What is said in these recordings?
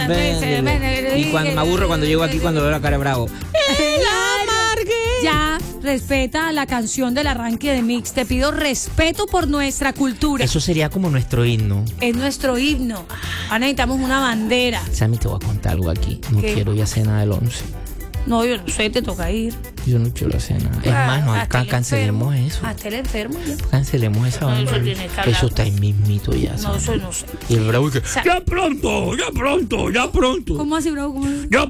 Y cuando me aburro cuando llego aquí, cuando veo la cara de Bravo. Ya, respeta la canción del arranque de Mix. Te pido respeto por nuestra cultura. Eso sería como nuestro himno. Es nuestro himno. Ahora necesitamos una bandera. Sammy, te voy a contar algo aquí. No ¿Qué? quiero ir a cena del 11. No, yo no sé, te toca ir. Yo no quiero hacer nada. Es más, no, cancelemos eso. Hasta el enfermo. Ya. Cancelemos esa No, vaina. eso tiene que hablar. Eso está ahí mismito ya. No, ¿sabes? eso no sé. Y el Bravo dice, Sa- ya pronto. ¿Cómo así, Bravo? ¿Cómo? Ya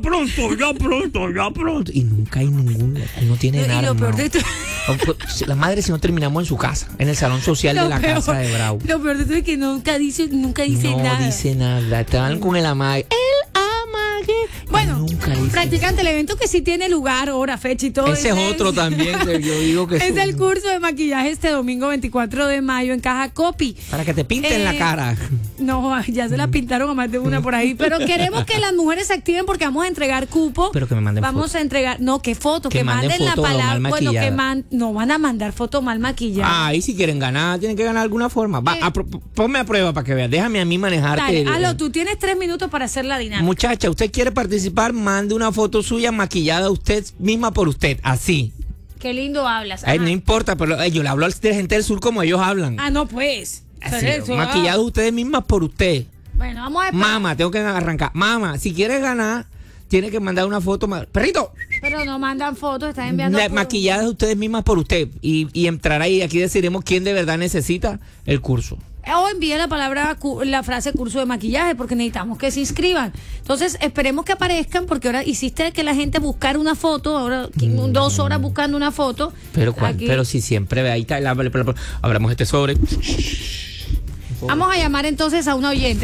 pronto. Y nunca hay ningún. Él no tiene nada. Y lo peor armado. de todo. La madre, si no terminamos en su casa, en el salón social de la casa de Bravo. Lo peor de todo es que nunca dice No nada. dice nada. Estaban con el amague. El amague. Bueno, Nunca dice. practicante, el evento que sí tiene lugar, hora, fecha y todo. Ese es otro también que yo digo que Es el curso de maquillaje este domingo 24 de mayo en Caja Copy. para que te pinten la cara. No, ya se la pintaron a más de una por ahí. Pero queremos que las mujeres se activen porque vamos a entregar cupo. Pero que me manden Vamos fotos. a entregar. No, ¿qué foto? Que Que manden manden la foto mal palabra. Bueno, que maquillada. no van a mandar foto mal maquillada. Ahí si quieren ganar, tienen que ganar de alguna forma. Va, ponme a prueba para que veas. Déjame a mí manejarte. Dale, Alo, tú tienes 3 minutos para hacer la dinámica. Muchacha, usted quiere participar, mande una foto suya maquillada usted misma por usted, así. Qué lindo hablas. Ay, Ajá. no importa, pero yo le hablo a la gente del sur como ellos hablan. Ah, no, pues. Así, Eso, maquillados ustedes mismas por usted. Bueno, vamos a esperar. Mamá, tengo que arrancar. Mamá, si quieres ganar, tiene que mandar una foto. Perrito, Pero no mandan fotos, están enviando. maquilladas ustedes mismas por usted. Y entrará ahí, aquí decidiremos quién de verdad necesita el curso. O envíe la frase curso de maquillaje porque necesitamos que se inscriban. Entonces esperemos que aparezcan porque ahora hiciste que la gente buscara una foto, ahora 2 horas buscando una foto. Pero Aquí. pero si siempre ve ahí está, abramos este sobre. Vamos a llamar entonces a un oyente,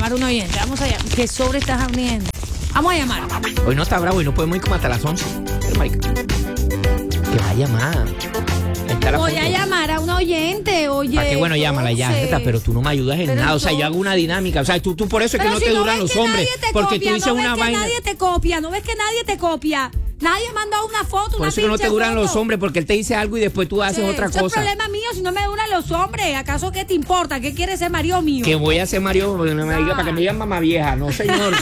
¿Qué sobre estás abriendo? Vamos a llamar. Hoy no está Bravo y no podemos ir como hasta las 11. Pero, marica, que va a llamar. Está la Voy foto. a llamar a un oyente, oye. ¿Para qué? Bueno, llámala ya, entonces. neta, pero tú no me ayudas en Pero nada. O sea, yo entonces- hago una dinámica. O sea, tú por eso es que Pero no si te duran ves los que hombres. nadie te Porque copia, tú dices no ves una que vaina. nadie te copia, no ves que nadie te copia. Nadie manda una foto, Por una eso es que no te pinche duran foto. los hombres, porque él te dice algo y después tú haces otra Eso es cosa. problema mío si no me duran los hombres. ¿Acaso qué te importa? ¿Qué quieres ser marido mío? Que voy a hacer Mario, porque no me diga, para que me digan mamá vieja. No, señor.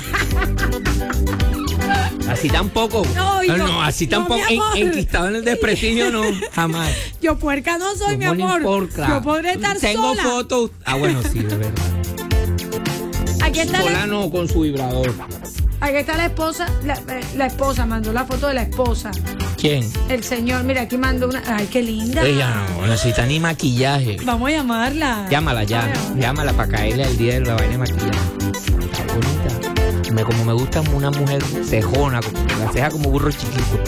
Así tampoco. No, hijo. No, así No, tampoco. mi amor. Enquistado en el desprestigio, no. Jamás. Yo puerca no soy, mi No me amor. importa. Yo podré estar Tengo sola. fotos. Ah, bueno, sí, de verdad. Aquí está, Sola no, con su vibrador. aquí está la esposa. La esposa mandó la foto de la esposa. ¿Quién? El señor, mira, aquí mandó una. Ay, qué linda. Ella no necesita ni maquillaje. Vamos a llamarla. Llámala ya. Vamos a llamar. Llámala para caerle al día de la vaina de maquillaje. Está bonita. Como me gusta una mujer cejona, con la ceja como burro chiquito.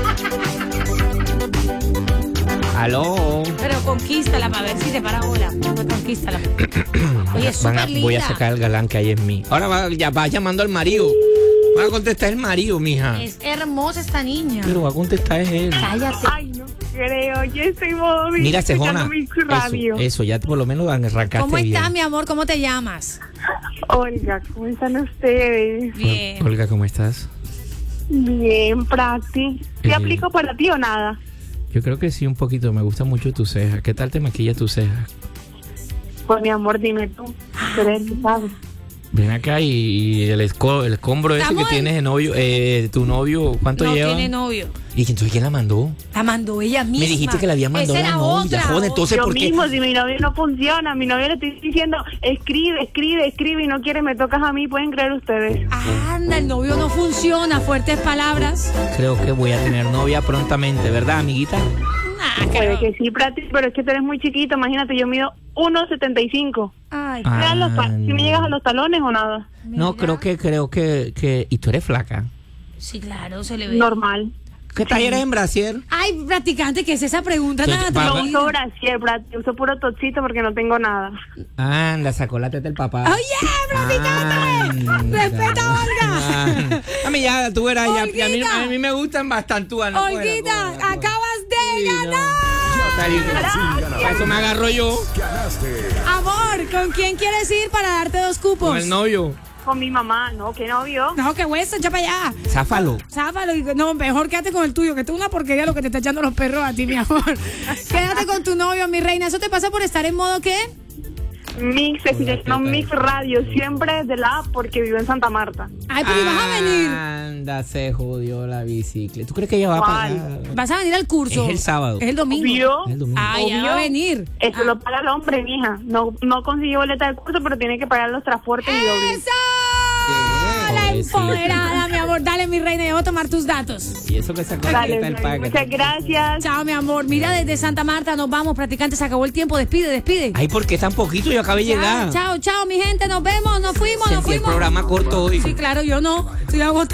Aló. Pero conquístala para ver si te para bola. Conquístala. Oye, es súper linda. Voy a sacar el galán que hay en mí. Ahora va llamando al marido. Va a contestar el marido, mija. Es hermosa esta niña. Pero va a contestar es él. Cállate. Ay, no creo, yo estoy modo Mira, cejona. escuchando mi radio. Eso, ya por lo menos arrancaste ¿Cómo bien. estás, mi amor? ¿Cómo te llamas? Olga, ¿cómo están ustedes? Bien. Olga, ¿cómo estás? Bien, Prati. ¿Te Bien. aplico para ti o nada? Yo creo que sí, un poquito. Me gusta mucho tu ceja. ¿Qué tal te maquillas tus cejas? Pues mi amor, dime tú. Tú eres el que sabes. Ven acá y el escombro ese que Estamos en- tienes de novio, tu novio, ¿cuánto No lleva? tiene novio. ¿Y entonces quién la mandó? La mandó ella misma. Me dijiste que la había mandado Esa la era novia. otra. Joder, entonces, Yo ¿por qué? mismo, si mi novio no funciona, a mi novio le estoy diciendo, escribe y no quiere, me tocas a mí, pueden creer ustedes. Anda, el novio no funciona. Fuertes palabras. Creo que voy a tener novia prontamente, ¿verdad, amiguita? Nah, Puede que sí, Prati, pero es que tú eres muy chiquito, imagínate, yo mido 1.75. Ay, Ah. ¿Si me llegas a los talones o nada? No, mira. creo que... ¿Y tú eres flaca? Sí, claro, se le ve. Normal. ¿Qué talla eres en brasier? Ay, practicante, ¿qué es esa pregunta tan Entonces, No atrevida? uso brasier, Prati, uso puro tochito porque no tengo nada. Anda, sacó la teta del papá. Oye, practicante. Anda. Respeta a Olga. A mí ya, tú verás, ya, y Olguita. a mí me gustan bastante. Olguita, acabas de ganar. Para eso me agarro yo Amor, ¿con quién quieres ir para darte 2 cupos? con el novio. Con mi mamá, ¿no? ¿Qué novio? No, qué hueso, echa para allá. Záfalo. Záfalo. No, mejor quédate con el tuyo, que esto es una porquería lo que te está echando los perros a ti, mi amor. Quédate con tu novio, mi reina. ¿Eso te pasa por estar en modo qué? Mix, se llama Mix Radio, siempre desde la app porque vivo en Santa Marta. Ay, pero ¿y vas a venir? Anda, se jodió la bicicleta. ¿Tú crees que ella va a ¿Cuál? pagar? ¿Vas a venir al curso? Es el sábado. Es el domingo. ¿Vio? Es el domingo. Ay, ya va a venir. Eso lo paga el hombre, mija. No consiguió boleta del curso, pero tiene que pagar los transportes y doble. ¡Eso! La Pobrecita. empoderada, mi amor. Dale, mi reina, yo voy a tomar tus datos. Y eso que sacó Dale, el paga. muchas gracias. Chao, mi amor. Mira, desde Santa Marta nos vamos, practicantes. Se acabó el tiempo. Despide. Ay, ¿por qué tan poquito? Yo acabé de llegar. Chao, mi gente. Nos vemos. Nos fuimos. Sentí el programa corto hoy. Sí, claro, yo no. Estoy agotada.